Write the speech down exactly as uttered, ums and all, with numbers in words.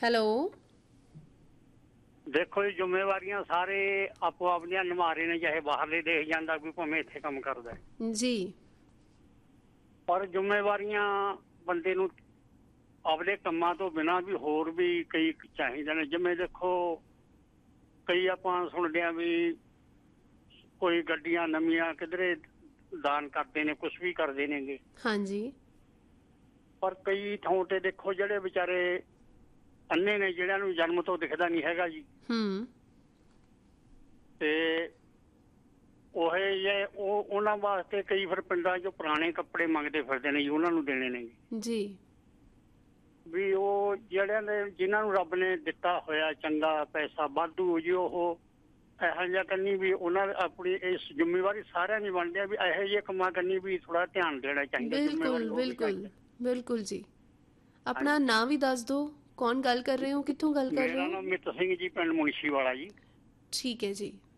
Hello. ਦੇਖੋ ਜੀ, ਜ਼ਿੰਮੇਵਾਰੀਆਂ ਸਾਰੇ ਆਪੋ ਆਪਣੀਆਂ ਨਿਭਾ ਰਹੇ ਨੇ, ਚਾਹੇ ਬਾਹਰਲੇ ਦੇਸ਼ ਜਾਂਦਾ ਕੋਈ, ਭਾਵੇਂ ਇੱਥੇ ਕੰਮ ਕਰਦਾ ਹੈ। ਜੀ। ਪਰ ਜ਼ਿੰਮੇਵਾਰੀਆਂ ਬੰਦੇ ਨੂੰ ਆਪਦੇ ਕੰਮਾਂ ਤੋਂ ਬਿਨਾਂ ਵੀ ਹੋਰ ਵੀ ਕਈ ਚਾਹੀਦੇ ਨੇ। ਜਿਵੇਂ ਦੇਖੋ, ਕਈ ਆਪਾਂ ਸੁਣਦੇ ਹਾਂ ਵੀ ਕੋਈ ਗੱਡੀਆਂ ਨਵੀਆਂ ਕਿਧਰੇ ਦਾਨ ਕਰਦੇ ਨੇ, ਕੁਛ ਵੀ ਕਰਦੇ ਨੇਗੇ। ਹਾਂਜੀ। ਪਰ ਕਈ ਥਾਂ ਤੇ ਦੇਖੋ, ਜਿਹੜੇ ਵਿਚਾਰੇ ਅੰਨੇ ਨੇ, ਜਿਹੜਿਆਂ ਨੂੰ ਜਨਮ ਤੋਂ ਦਿਖਦਾ ਨਹੀਂ ਹੈਗਾ ਜੀ, ਹੂੰ। ਤੇ ਉਹ ਜੇ ਉਹ ਉਹਨਾਂ ਵਾਸਤੇ ਕਈ ਫਿਰ ਪਿੰਡਾਂ 'ਚੋਂ ਪੁਰਾਣੇ ਕੱਪੜੇ ਮੰਗਦੇ ਫਿਰਦੇ ਨੇ ਜੀ, ਉਹਨਾਂ ਨੂੰ ਦੇਣੇ ਨੇ ਜੀ। ਵੀ ਉਹ ਜਿਹੜਿਆਂ ਨੇ, ਜਿਨ੍ਹਾਂ ਨੂੰ ਰੱਬ ਨੇ ਦਿੱਤਾ ਹੋਇਆ ਚੰਗਾ ਪੈਸਾ ਵਾਧੂ ਜੀ, ਉਹ ਇਹੋ ਜਿਹਾ ਕਰਨੀ ਵੀ ਉਹਨਾਂ ਆਪਣੀ ਇਸ ਜ਼ਿੰਮੇਵਾਰੀ ਸਾਰਿਆਂ ਦੀ ਬਣਦੀ ਆ ਵੀ ਇਹੋ ਜਿਹੇ ਕੰਮਾਂ ਕਰਨੀ ਵੀ ਥੋੜਾ ਧਿਆਨ ਦੇਣਾ ਚਾਹੀਦਾ, ਜ਼ਿੰਮੇਵਾਰੀ ਬਿਲਕੁਲ ਹੋਣੀ ਬਿਲਕੁਲ ਚਾਹੀਦੀ। ਬਿਲਕੁਲ ਜੀ। ਆਪਣਾ ਹਾਂਜੀ, ਨਾਂ ਵੀ ਦੱਸ ਦਿਓ, ਕੌਣ ਗੱਲ ਕਰ ਰਹੇ ਹੋ, ਕਿੱਥੋਂ ਗੱਲ ਕਰ ਰਹੇ ਮੇਰਾ ਹੋ? ਨਾਮ ਮਿੱਤ ਸਿੰਘ ਜੀ, ਪਿੰਡ ਮੁਨਸ਼ੀ ਵਾਲਾ ਜੀ। ਠੀਕ ਹੈ ਜੀ।